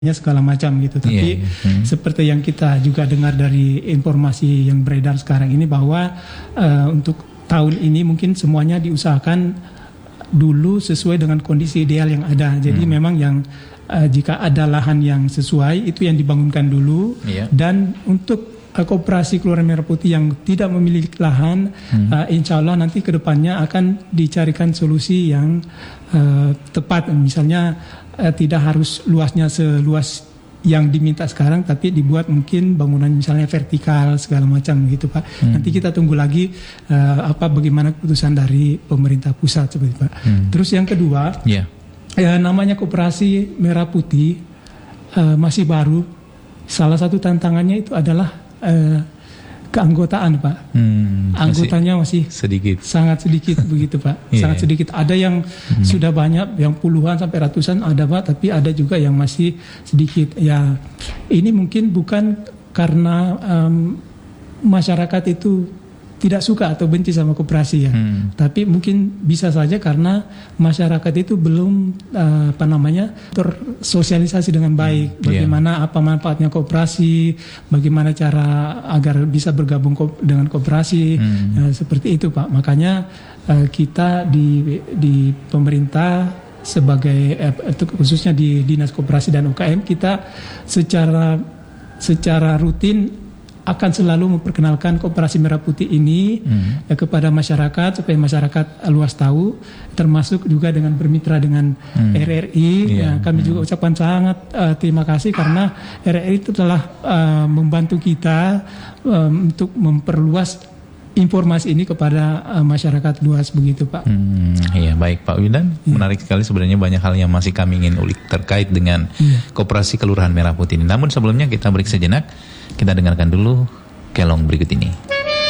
segala macam gitu. Tapi seperti yang kita juga dengar dari informasi yang beredar sekarang ini bahwa untuk tahun ini mungkin semuanya diusahakan dulu sesuai dengan kondisi ideal yang ada. Jadi memang yang jika ada lahan yang sesuai itu yang dibangunkan dulu. Dan untuk koperasi Kelurahan Merah Putih yang tidak memiliki lahan, insya Allah nanti ke depannya akan dicarikan solusi yang tepat. Misalnya tidak harus luasnya seluas yang diminta sekarang, tapi dibuat mungkin bangunan misalnya vertikal segala macam gitu Pak. Nanti kita tunggu lagi bagaimana keputusan dari pemerintah pusat seperti Pak. Terus yang kedua, namanya koperasi Merah Putih masih baru. Salah satu tantangannya itu adalah keanggotaan Pak. Anggotanya masih sedikit, sangat sedikit begitu Pak. Sangat sedikit. Ada yang sudah banyak, yang puluhan sampai ratusan ada Pak, tapi ada juga yang masih sedikit. Ya, ini mungkin bukan karena masyarakat itu tidak suka atau benci sama koperasi ya, tapi mungkin bisa saja karena masyarakat itu belum tersosialisasi dengan baik. Bagaimana apa manfaatnya koperasi, bagaimana cara agar bisa bergabung dengan koperasi, seperti itu Pak. Makanya kita di pemerintah sebagai khususnya di Dinas Koperasi dan UKM, kita secara rutin akan selalu memperkenalkan Koperasi Merah Putih ini kepada masyarakat supaya masyarakat luas tahu, termasuk juga dengan bermitra dengan RRI. Kami juga ucapkan sangat terima kasih karena RRI itu telah membantu kita untuk memperluas informasi ini kepada masyarakat luas begitu Pak. Iya baik Pak Wildan, menarik sekali sebenarnya, banyak hal yang masih kami ingin ulik terkait dengan Koperasi Kelurahan Merah Putih ini. Namun sebelumnya kita break sejenak, kita dengarkan dulu kelong berikut ini.